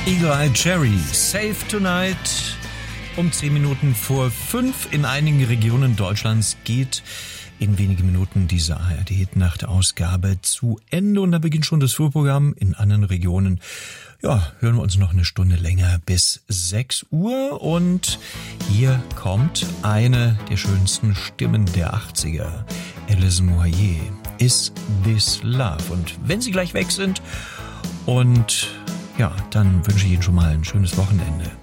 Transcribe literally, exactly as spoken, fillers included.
Eagle Eye Cherry, Save Tonight. Um zehn Minuten vor fünf in einigen Regionen Deutschlands geht in wenigen Minuten diese A R D-Nacht-Ausgabe zu Ende. Und da beginnt schon das Vorprogramm. In anderen Regionen, ja, hören wir uns noch eine Stunde länger bis sechs Uhr. Und hier kommt eine der schönsten Stimmen der achtziger. Alice Moyer, Is This Love? Und wenn Sie gleich weg sind und ja, dann wünsche ich Ihnen schon mal ein schönes Wochenende.